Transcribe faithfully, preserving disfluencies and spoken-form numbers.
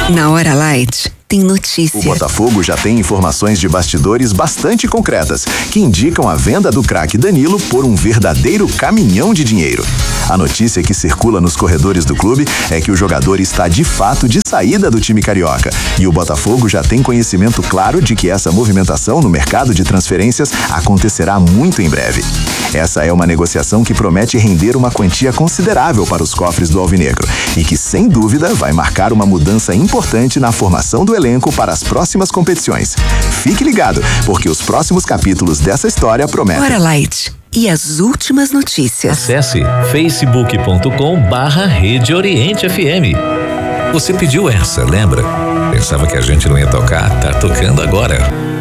Na Hora Light, tem notícia. O Botafogo já tem informações de bastidores bastante concretas, que indicam a venda do craque Danilo por um verdadeiro caminhão de dinheiro. A notícia que circula nos corredores do clube é que o jogador está de fato de saída do time carioca, e o Botafogo já tem conhecimento claro de que essa movimentação no mercado de transferências acontecerá muito em breve. Essa é uma negociação que promete render uma quantia considerável para os cofres do Alvinegro e que, sem dúvida, vai marcar uma mudança importante na formação do elenco para as próximas competições. Fique ligado, porque os próximos capítulos dessa história prometem. Hora Light. E as últimas notícias. Acesse facebook ponto com barra Rede Oriente F M. Você pediu essa, lembra? Pensava que a gente não ia tocar? Tá tocando agora.